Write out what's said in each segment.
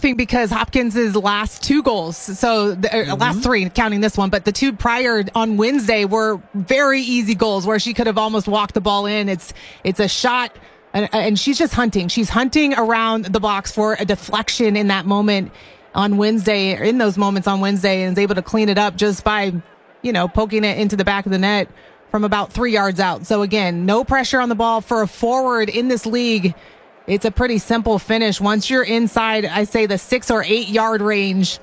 laughing because Hopkins' last 2 goals, so last 3, counting this one, but the 2 prior on Wednesday were very easy goals where she could have almost walked the ball in. It's a shot, and she's just hunting. She's hunting around the box for a deflection in that moment on Wednesday, or in those moments on Wednesday, and is able to clean it up just by, poking it into the back of the net from about 3 yards out. So again, no pressure on the ball for a forward in this league. It's a pretty simple finish. Once you're inside, I say the 6 or 8 yard range.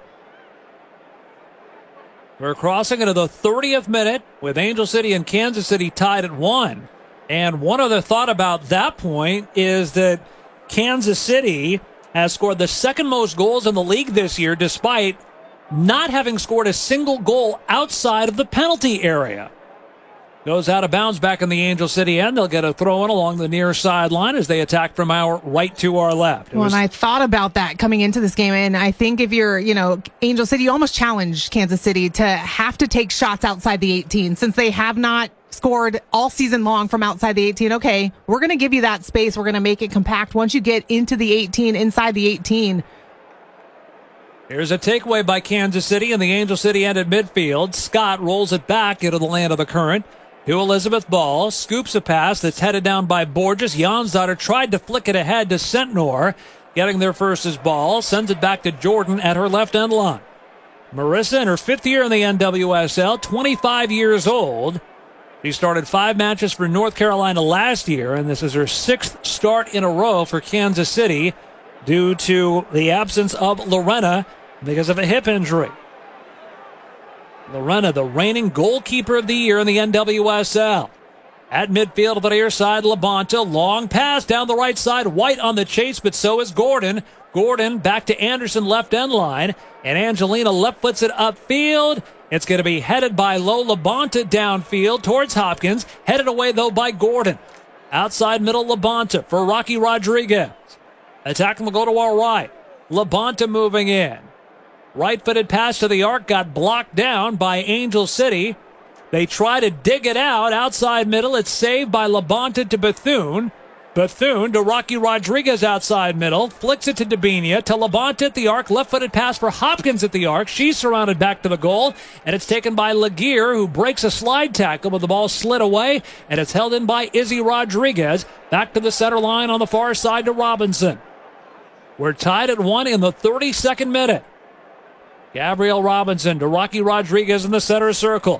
We're crossing into the 30th minute with Angel City and Kansas City tied at 1. And one other thought about that point is that Kansas City has scored the 2nd most goals in the league this year, despite not having scored a single goal outside of the penalty area. Goes out of bounds back in the Angel City end. They'll get a throw in along the near sideline as they attack from our right to our left. And I thought about that coming into this game, and I think if you're, Angel City, you almost challenge Kansas City to have to take shots outside the 18 since they have not scored all season long from outside the 18. Okay, we're going to give you that space. We're going to make it compact once you get into the 18, inside the 18. Here's a takeaway by Kansas City in the Angel City end at midfield. Scott rolls it back into the land of the current. To Elizabeth Ball, scoops a pass that's headed down by Borges. Jansdottir tried to flick it ahead to Sentnor, getting there first as Ball, sends it back to Jordan at her left end line. Marissa in her 5th year in the NWSL, 25 years old. She started 5 matches for North Carolina last year, and this is her 6th start in a row for Kansas City due to the absence of Lorena because of a hip injury. Lorena, the reigning goalkeeper of the year in the NWSL. At midfield of the near side, Labonta. Long pass down the right side. White on the chase, but so is Gordon. Gordon back to Anderson, left end line. And Angelina left foots it upfield. It's going to be headed by Lola Labonta downfield towards Hopkins. Headed away, though, by Gordon. Outside middle, Labonta for Rocky Rodriguez. Attacking will go to our right. Labonta moving in. Right-footed pass to the arc got blocked down by Angel City. They try to dig it out. Outside middle, it's saved by Labonta to Bethune. Bethune to Rocky Rodriguez outside middle. Flicks it to Dabinia. To Labonta at the arc. Left-footed pass for Hopkins at the arc. She's surrounded back to the goal. And it's taken by Laguerre, who breaks a slide tackle, but the ball slid away. And it's held in by Izzy Rodriguez. Back to the center line on the far side to Robinson. We're tied at 1 in the 32nd minute. Gabrielle Robinson to Rocky Rodriguez in the center circle.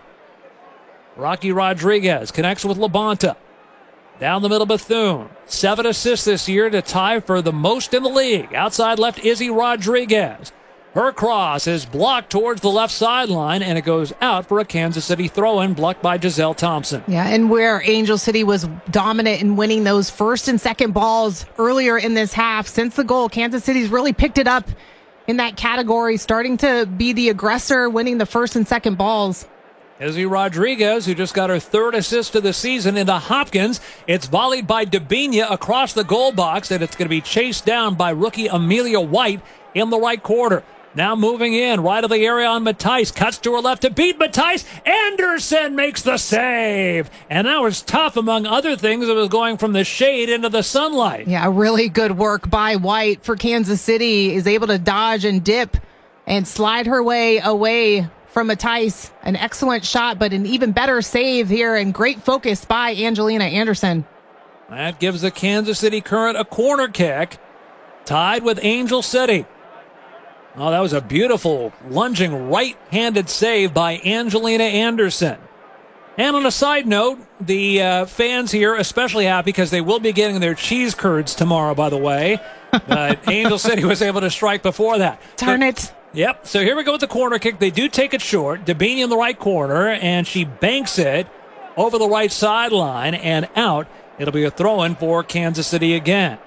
Rocky Rodriguez connects with Labonta. Down the middle, Bethune. 7 assists this year to tie for the most in the league. Outside left, Izzy Rodriguez. Her cross is blocked towards the left sideline, and it goes out for a Kansas City throw-in, blocked by Giselle Thompson. Yeah, and where Angel City was dominant in winning those first and second balls earlier in this half, since the goal, Kansas City's really picked it up in that category, starting to be the aggressor, winning the first and second balls. Izzy Rodriguez, who just got her 3rd assist of the season, into Hopkins. It's volleyed by Dabinia across the goal box, and it's going to be chased down by rookie Amelia White in the right quarter. Now moving in, right of the area on Matthijs. Cuts to her left to beat Matthijs. Anderson makes the save. And that was tough, among other things. It was going from the shade into the sunlight. Yeah, really good work by White for Kansas City. Is able to dodge and dip and slide her way away from Matthijs. An excellent shot, but an even better save here, and great focus by Angelina Anderson. That gives the Kansas City Current a corner kick. Tied with Angel City. Oh, that was a beautiful lunging right-handed save by Angelina Anderson. And on a side note, the fans here especially happy because they will be getting their cheese curds tomorrow, by the way. But Angel City was able to strike before that. Darn it. Yep, so here we go with the corner kick. They do take it short. Dabinia in the right corner, and she banks it over the right sideline and out. It'll be a throw-in for Kansas City again.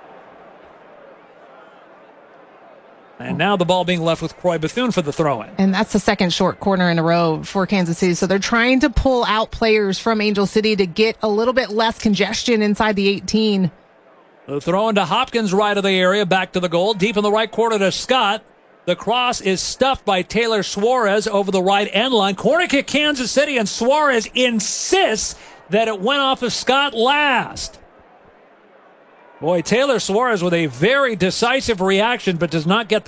And now the ball being left with Croy Bethune for the throw-in. And that's the 2nd short corner in a row for Kansas City. So they're trying to pull out players from Angel City to get a little bit less congestion inside the 18. The throw into Hopkins right of the area, back to the goal. Deep in the right corner to Scott. The cross is stuffed by Taylor Suarez over the right end line. Corner kick Kansas City, and Suarez insists that it went off of Scott last. Boy, Taylor Suarez with a very decisive reaction, but does not get the